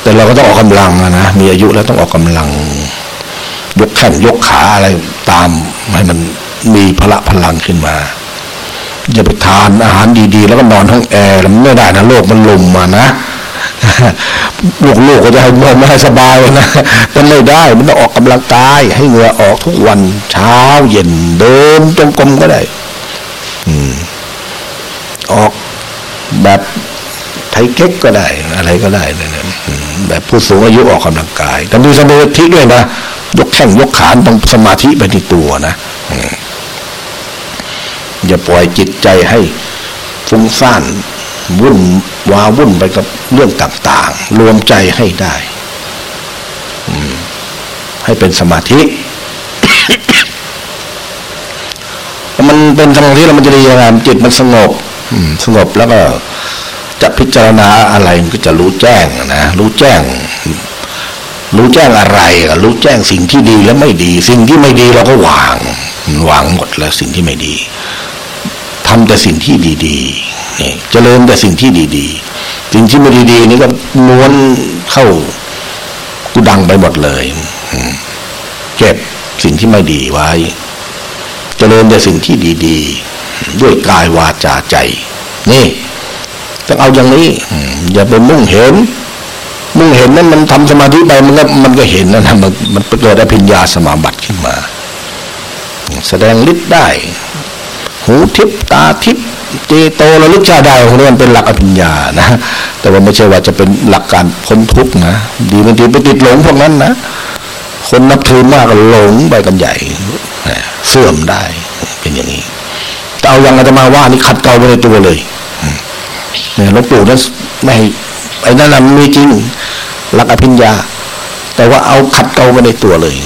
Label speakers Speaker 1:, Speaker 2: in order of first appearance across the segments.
Speaker 1: แต่เราก็ต้องออกกำลังนะมีอายุแล้วต้องออกกำลังยกแขนยกขาอะไรตามให้มันมีพลังขึ้นมาอย่าไปทานอาหารดีๆแล้วก็นอนห้องแอร์มันไม่ได้นะโลกมันลมมานะลูกก็จะให้นอนไม่ให้สบายนะมันไม่ได้มันต้องออกกำลังกายให้เหงื่อออกทุกวันเช้าเย็นเดินจงกรมก็ได้ออกแบบไทยเก๊กก็ได้อะไรก็ได้นะแบบผู้สูงอายุออกกำลังกายแต่มีสมาธิด้วยนะยกแข้งยกขาต้องสมาธิไปในตัวนะอย่าปล่อยจิตใจให้ฟุ้งซ่านวุ่นวาวุ่นไปกับเรื่องต่างๆรวมใจให้ได้ให้เป็นสมาธิ มันเป็นสมาธิแล้วมันจะดียังไงจิตมันสงบแล้วก็จะพิจารณาอะไรมันก็จะรู้แจ้งนะรู้แจ้งอะไรรู้แจ้งสิ่งที่ดีและไม่ดีสิ่งที่ไม่ดีเราก็วางหมดแล้วสิ่งที่ไม่ดีทำแต่สิ่งที่ดีๆนี่เจริญแต่สิ่งที่ดีๆสิ่งที่ไม่ดีๆนี่ก็ม้วนเข้ากุดังไปหมดเลยเก็บสิ่งที่ไม่ดีไว้เจริญแต่สิ่งที่ดีๆด้วยกายวาจาใจนี่ต้องเอาอย่างนี้อย่าไปมุ่งเห็นนั้นมันทำสมาธิไปมันก็เห็นนะมันเกิดอภิญญาสมาบัติขึ้นมาแสดงฤทธิ์ได้หูทิพตาทิพเจโตระลึกชาได้ของนี้มันเป็นหลักอภิญญานะแต่ว่าไม่ใช่ว่าจะเป็นหลักการพ้นทุกข์นะดีบางทีไปติดหลงพวกนั้นนะคนนับถือมากก็หลงไปกันใหญ่เสื่อมได้เป็นอย่างนี้แต่เอาอย่างอาตมาว่านี่ขัดเกลาไปในตัวเลยเนี่ยหลวงปู่นั้นไม่ไอ้นั่นน่ะมีจริงหลักอภิญญาแต่ว่าเอาขัดเกลาไปในตัวเลย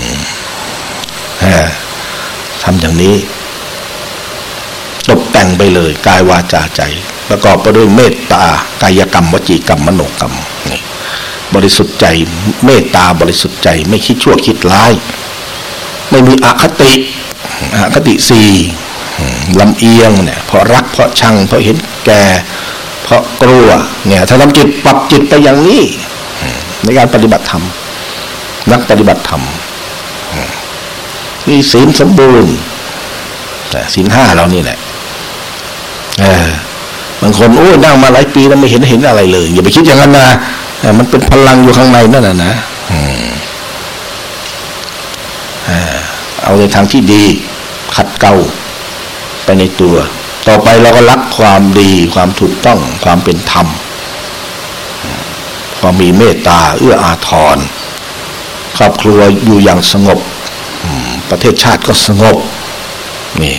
Speaker 1: ทำอย่างนี้ตกแต่งไปเลยกายวาจาใจประกอบไปด้วยเมตตากายกรรมวจีกรรมมโนกรรมนี่บริสุทธิ์ใจเมตตาบริสุทธิ์ใจไม่คิดชั่วคิดร้ายไม่มีอคติสี่ลำเอียงเนี่ยเพราะรักเพราะชังเพราะเห็นแก่เพราะกลัวเนี่ยถ้าทำจิตปรับจิตไปอย่างนี้ในการปฏิบัติธรรมนักปฏิบัติธรรมมีศีลสมบูรณ์แต่ศีลห้าเรานี่แหละบางคนโอ้นั่งมาหลายปีแล้วไม่เห็นอะไรเลยอย่าไปคิดอย่างนั้นนะมันเป็นพลังอยู่ข้างในนั่นนะเอาในทางที่ดีขัดเกลาไปในตัวต่อไปเราก็รักความดีความถูกต้องความเป็นธรรมความมีเมตตาเอื้ออาทรครอบครัวอยู่อย่างสงบประเทศชาติก็สงบนี่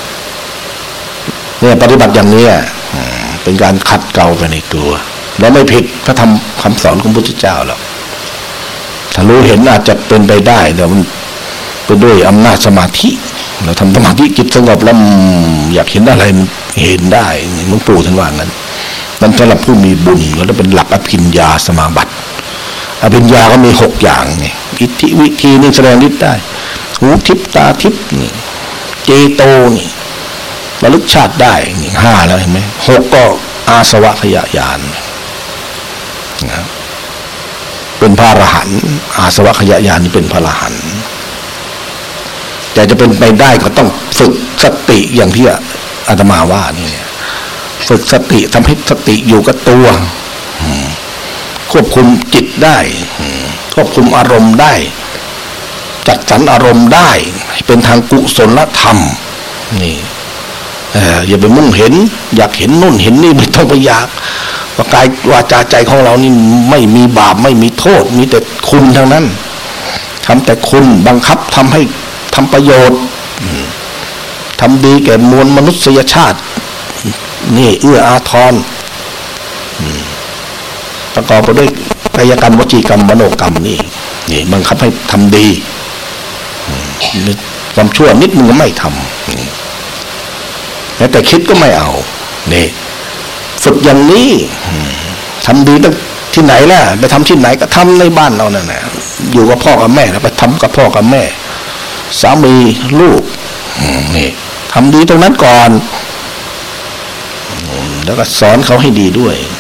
Speaker 1: เนี่ยปฏิบัติอย่างนี้เป็นการขัดเกลาไปในตัวแล้วไม่ผิดพระธรรมคำสอนของพระพุทธเจ้าหรอกถ้ารู้เห็นอาจจะเป็นไปได้แต่มันเป็นด้วยอำนาจสมาธิเราทำสมาธิจิตสงบแล้วอยากเห็นอะไรเห็นได้หลวงปู่ท่านว่างั้นนั่นสำหรับผู้มีบุญก็จะเป็นหลักอภิญญาสมาบัติอภิญญาก็มี6อย่างนี่อิทธิวิธีนี่แสดงฤทธิ์ได้หูทิพตาทิพนี่เจโตนี่ระลึกชาติได้นี่5แล้วเห็นไหม6ก็อาสวะขยะญาณนะเป็นพระอรหันต์อาสวะขยะญาณนี่เป็นพระอรหันต์แต่จะเป็นไปได้ก็ต้องฝึกสติอย่างที่อาตมาว่านี่ฝึกสติทำให้สติอยู่กับตัวควบคุมจิตได้ควบคุมอารมณ์ได้จัดสรรอารมณ์ได้เป็นทางกุศลธรรมนี่อย่าไปมุ่งเห็นอยากเห็นนู่นเห็นนี่ไม่ต้องไปอยากว่ากายวาจาใจของเรานี่ไม่มีบาปไม่มีโทษมีแต่คุณทั้งนั้นทำแต่คุณบังคับทำให้ทำประโยชน์ทำดีแก่มวลมนุษยชาตินี่เอื้ออาทรประกอบไปด้วยกายกรรมวจีกรรมมโนกรรมนี่บังคับให้ทำดีความชั่วนิดนึงก็ไม่ทำแต่คิดก็ไม่เอานี่ฝึกอย่างนี้ทำดีตั้งที่ไหนล่ะไปทำที่ไหนก็ทำในบ้านเรานั่นแหละอยู่กับพ่อกับแม่แล้วไปทำกับพ่อกับแม่สามีลูกนี่ทำดีตรงนั้นก่อนแล้วก็สอนเขาให้ดีด้วย